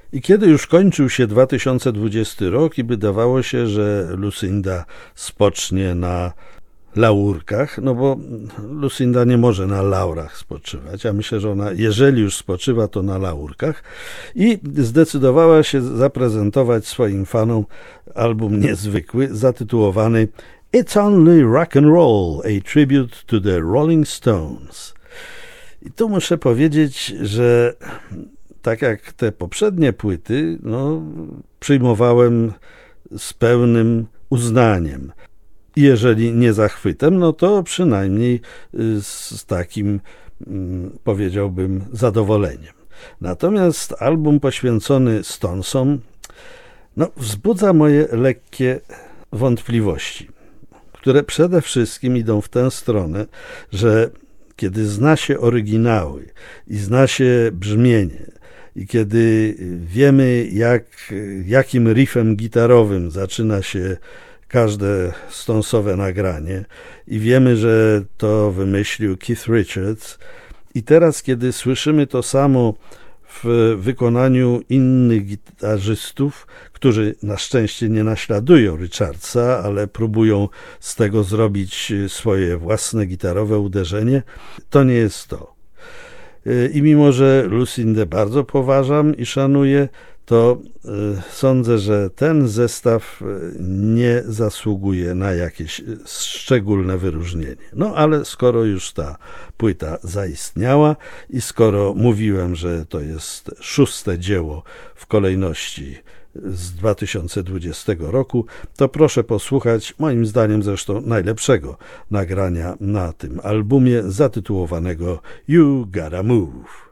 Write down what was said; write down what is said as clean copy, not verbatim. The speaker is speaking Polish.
I kiedy już kończył się 2020 rok i wydawało się, że Lucinda spocznie na laurkach, no bo Lucinda nie może na laurach spoczywać, a myślę, że ona, jeżeli już spoczywa, to na laurkach, i zdecydowała się zaprezentować swoim fanom album niezwykły, zatytułowany It's Only Rock and Roll, a Tribute to the Rolling Stones. I tu muszę powiedzieć, że tak jak te poprzednie płyty, przyjmowałem z pełnym uznaniem. Jeżeli nie zachwytem, no to przynajmniej z takim, powiedziałbym, zadowoleniem. Natomiast album poświęcony Stonesom wzbudza moje lekkie wątpliwości, które przede wszystkim idą w tę stronę, że kiedy zna się oryginały i zna się brzmienie i kiedy wiemy, jakim riffem gitarowym zaczyna się każde Stonesowe nagranie i wiemy, że to wymyślił Keith Richards, i teraz, kiedy słyszymy to samo w wykonaniu innych gitarzystów, którzy na szczęście nie naśladują Richardsa, ale próbują z tego zrobić swoje własne gitarowe uderzenie, to nie jest to. I mimo, że Lucindę bardzo poważam i szanuję, to sądzę, że ten zestaw nie zasługuje na jakieś szczególne wyróżnienie. Ale skoro już ta płyta zaistniała i skoro mówiłem, że to jest 6. dzieło w kolejności z 2020 roku, to proszę posłuchać, moim zdaniem zresztą najlepszego nagrania na tym albumie, zatytułowanego You Gotta Move.